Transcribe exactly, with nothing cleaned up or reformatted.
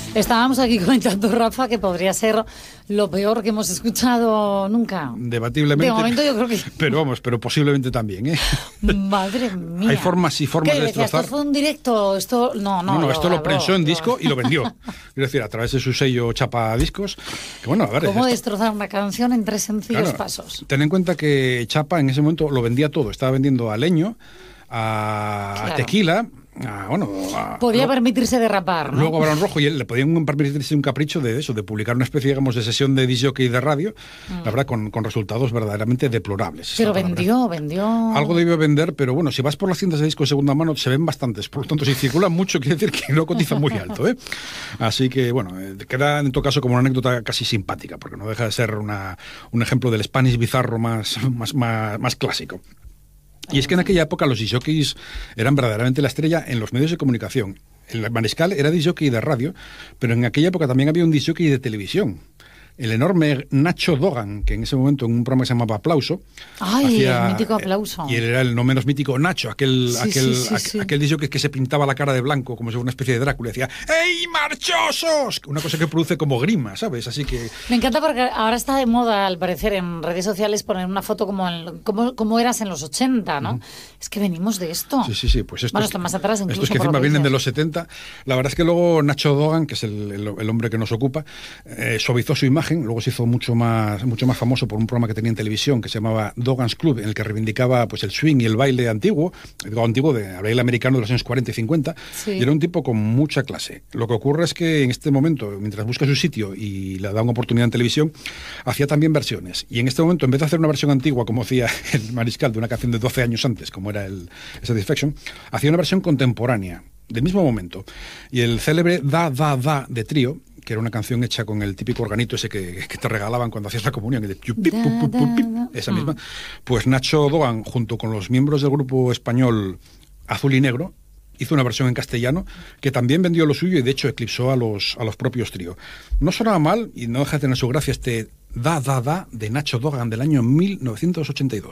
Estábamos aquí comentando, Rafa, que podría ser lo peor que hemos escuchado nunca. Debatiblemente. De momento yo creo que... Pero vamos, pero posiblemente también, ¿eh? Madre mía. Hay formas y formas ¿Qué de decías? destrozar. ¿Esto fue un directo? Esto... No, no, No, no, lo esto lo grabó, prensó en lo- disco y lo vendió. Quiero decir, a través de su sello Chapa Discos. Que bueno, a ver... ¿Cómo esto- destrozar una canción en tres sencillos Claro, pasos? ten en cuenta que Chapa en ese momento lo vendía todo. Estaba vendiendo a leño, a, Claro. a tequila, a, bueno... A, Podía lo- permitirse derrapar, ¿no? Luego a Barón Rojo, y él le podían permitirse un capricho de eso, de publicar una especie, digamos, de sesión de disc jockey de radio, Mm. la verdad, con, con resultados verdaderamente deplorables. Pero esa palabra. vendió, vendió... Algo debió vender, pero bueno, si vas por las tiendas de disco de segunda mano, se ven bastantes. Por lo tanto, si circulan mucho, quiere decir que no cotiza muy alto, ¿eh? Así que, bueno, eh, queda en todo caso como una anécdota casi simpática, porque no deja de ser una, un ejemplo del Spanish bizarro más, más, más, más clásico. Y es que en aquella época los disc jockeys eran verdaderamente la estrella en los medios de comunicación. El Mariscal era disc jockey de radio, pero en aquella época también había un disc jockey de televisión. El enorme Nacho Dogan, que en ese momento en un programa que se llamaba Aplauso... Ay, el mítico Aplauso. Y él era el no menos mítico Nacho, aquel, Sí, aquel, sí, sí, aqu- sí. aquel disc jockey que se pintaba la cara de blanco como si fuera una especie de Drácula y decía ¡Ey, marchosos! Una cosa que produce como grima, ¿sabes? Así que... Me encanta porque ahora está de moda, al parecer, en redes sociales poner una foto como, en- como, como eras en los ochenta, ¿no? Es que venimos de esto. Sí, sí, sí, pues esto Bueno, es- está más atrás incluso. estos que por lo encima vienen dices. de los setenta. La verdad es que luego Nacho Dogan, que es el, el- el hombre que nos ocupa, eh, suavizó su imagen, luego se hizo mucho más, mucho más famoso por un programa que tenía en televisión que se llamaba Dogan's Club, en el que reivindicaba pues el swing y el baile antiguo, digo antiguo, de, el baile americano de los años cuarenta y cincuenta, Sí. y era un tipo con mucha clase. Lo que ocurre es que en este momento, mientras busca su sitio y le da una oportunidad en televisión, hacía también versiones. Y en este momento, en vez de hacer una versión antigua, como hacía el Mariscal, de una canción de doce años antes, como era el Satisfaction, hacía una versión contemporánea, del mismo momento. Y el célebre Da, Da, Da de Trío, que era una canción hecha con el típico organito ese que, que te regalaban cuando hacías la comunión, el de tiu, pip, pu, pu, pu, pip, esa misma, pues Nacho Dogan, junto con los miembros del grupo español Azul y Negro, hizo una versión en castellano que también vendió lo suyo y de hecho eclipsó a los, a los propios Trío. No sonaba mal y no deja de tener su gracia este Da, Da, Da de Nacho Dogan del año mil novecientos ochenta y dos.